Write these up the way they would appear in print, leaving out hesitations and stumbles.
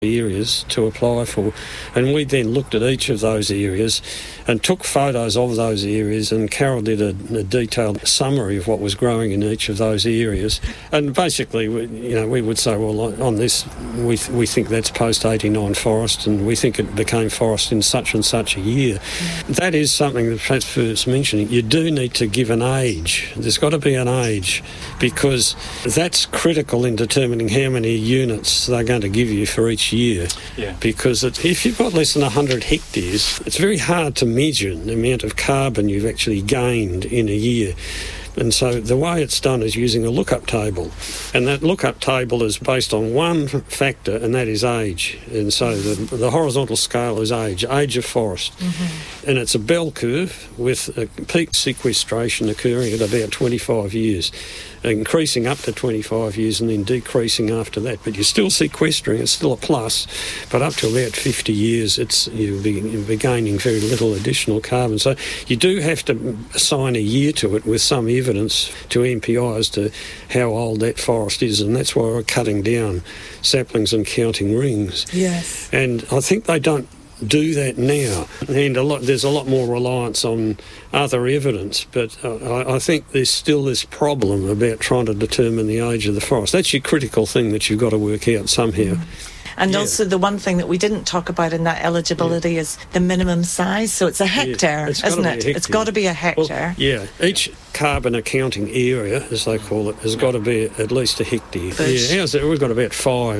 areas to apply for, and we then looked at each of those areas and took photos of those areas, and Carol did a detailed summary of what was growing in each of those areas. And basically, we would say, well, on this, we think that's post-89 forest, and we think it became forest in such and such a year. That is something that perhaps first mentioning. You do need to give an age. There's got to be an age, because that's critical in determining how many units they're going to give you for each year. Yeah. Because if you've got less than 100 hectares, it's very hard to measure the amount of carbon you've actually gained in a year. And so the way it's done is using a lookup table. And that lookup table is based on one factor, and that is age. And so the horizontal scale is age of forest. Mm-hmm. And it's a bell curve with a peak sequestration occurring at about 25 years, increasing up to 25 years and then decreasing after that. But you're still sequestering, it's still a plus, but up to about 50 years you'll be gaining very little additional carbon. So you do have to assign a year to it with some evidence to MPI as to how old that forest is, and that's why we're cutting down saplings and counting rings. Yes. And I think they don't do that now, and there's a lot more reliance on other evidence, but I think there's still this problem about trying to determine the age of the forest. That's your critical thing that you've got to work out somehow. And also the one thing that we didn't talk about in that eligibility is the minimum size. So it's a hectare, isn't it? It's got to be a hectare. Well, each carbon accounting area, as they call it, has got to be at least a hectare. We've got about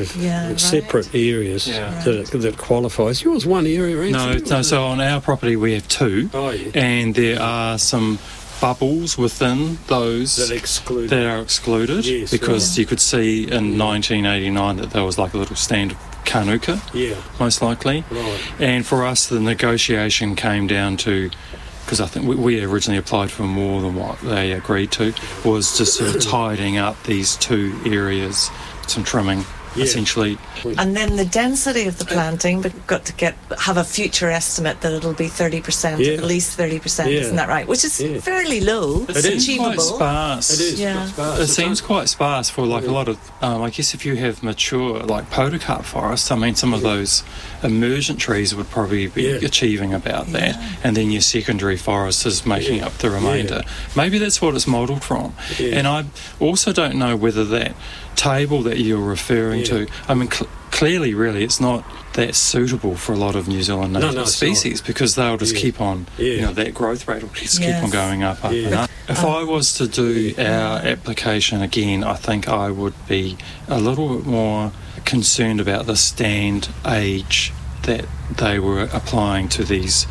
5 separate areas that qualifies. Yours one area? No, so on our property we have 2, and there are some bubbles within those that are excluded, because you could see in 1989 that there was like a little stand of Kanuka, most likely. Right. And for us, the negotiation came down to, because I think we originally applied for more than what they agreed to, was just sort of tidying up these 2 areas, some trimming. Essentially. And then the density of the planting, we've got to have a future estimate that it'll be 30%, at least 30%, isn't that right? Which is fairly low. It seems achievable. quite sparse. It is quite sparse. It seems quite sparse for like a lot of, I guess if you have mature, like podocarp forests, I mean some of those emergent trees would probably be achieving about that, and then your secondary forest is making up the remainder. Maybe that's what it's modelled from. And I also don't know whether that table that you're referring to, I mean, clearly, really, it's not that suitable for a lot of New Zealand native species, because they'll just keep on, that growth rate will just keep on going up and up. If I was to do our application again, I think I would be a little bit more concerned about the stand age that they were applying to these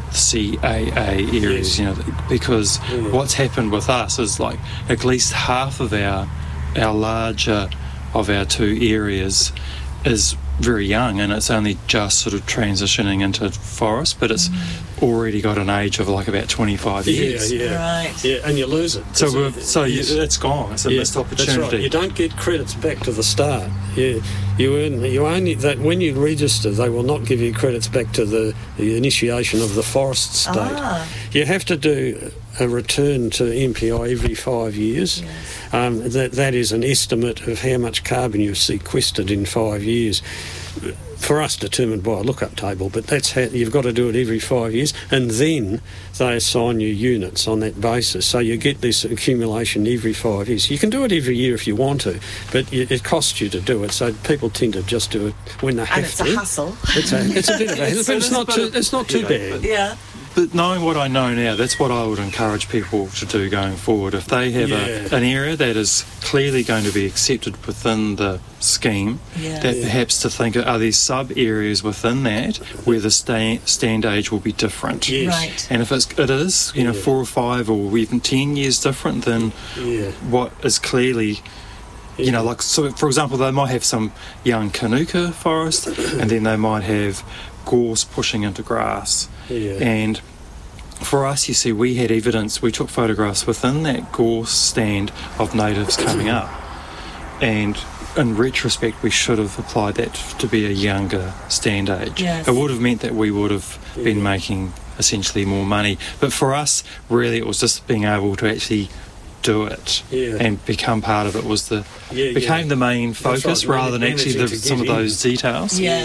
CAA areas, because what's happened with us is like at least half of our larger of our 2 areas is very young, and it's only just sort of transitioning into forest, but it's already got an age of like about 25 years. And you lose it. It's gone. It's a missed opportunity. That's right. You don't get credits back to the start. You only that when you register, they will not give you credits back to the initiation of the forest state. You have to do a return to MPI every 5 years. That is an estimate of how much carbon you've sequestered in 5 years. For us, determined by a lookup table, but that's how you've got to do it every 5 years, and then they assign you units on that basis. So you get this accumulation every 5 years. You can do it every year if you want to, but it costs you to do it. So people tend to just do it when they have to. And it's a hassle. It's a bit of a hassle, but it's not too bad. Yeah. But knowing what I know now, that's what I would encourage people to do going forward. If they have an area that is clearly going to be accepted within the scheme, that perhaps to think, are there sub-areas within that where the stand age will be different? Yes. Right. And if it is, 4 or 5 or even 10 years different than what is clearly... so for example, they might have some young Kanuka forest, and then they might have gorse pushing into grass. And for us, you see, we had evidence, we took photographs within that gorse stand of natives coming up. And in retrospect, we should have applied that to be a younger stand age. Yes. It would have meant that we would have been making essentially more money. But for us, really, it was just being able to actually do it and become part of it became the main focus, rather than actually some of those details.